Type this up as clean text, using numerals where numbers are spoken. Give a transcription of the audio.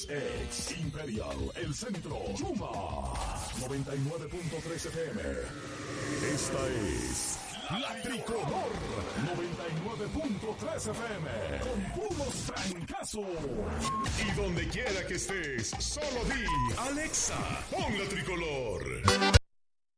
Ex Imperial, El Centro, Yuma, 99.3 FM. Esta es La Tricolor, 99.3 FM, con puros francazos. Y donde quiera que estés, solo di, Alexa, pon La Tricolor.